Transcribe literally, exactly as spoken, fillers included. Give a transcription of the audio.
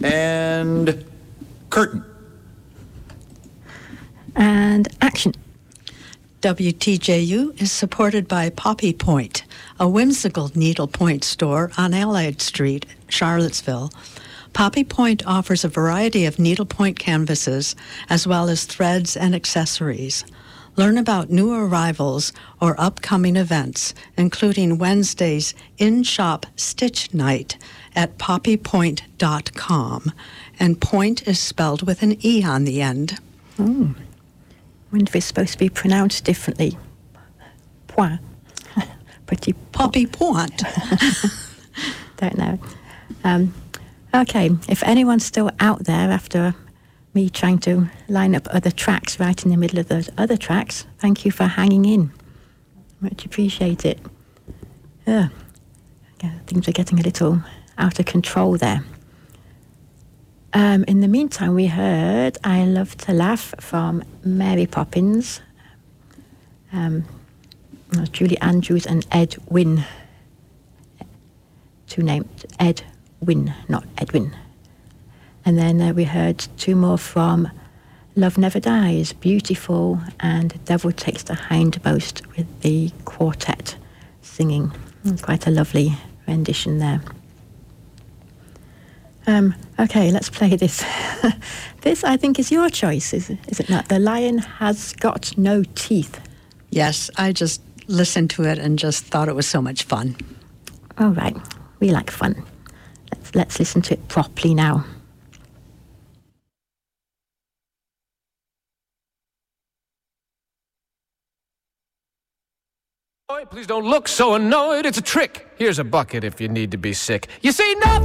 And curtain. And action. W T J U is supported by Poppy Point, a whimsical needlepoint store on Allied Street, Charlottesville. Poppy Point offers a variety of needlepoint canvases as well as threads and accessories. Learn about new arrivals or upcoming events, including Wednesday's In-Shop Stitch Night at poppy point dot com. And point is spelled with an E on the end. Oh. I wonder if it's supposed to be pronounced differently. Point. Pretty Poppy Point. Don't know. Um, okay, if anyone's still out there after me trying to line up other tracks right in the middle of those other tracks, thank you for hanging in. Much appreciate it. Yeah, things are getting a little out of control there. Um, in the meantime, we heard I Love to Laugh from Mary Poppins, um, Julie Andrews and Ed Wynn. Two named Ed Wynn, not Edwin. And then uh, we heard two more from Love Never Dies, Beautiful, and Devil Takes the Hindmost with the quartet singing. Quite a lovely rendition there. Um, okay, let's play this. This, I think, is your choice, is, is it not? The Lion Has Got No Teeth. Yes, I just listened to it and just thought it was so much fun. All right, we like fun. Let's, let's listen to it properly now. Please don't look so annoyed. It's a trick. Here's a bucket if you need to be sick. You see, nothing.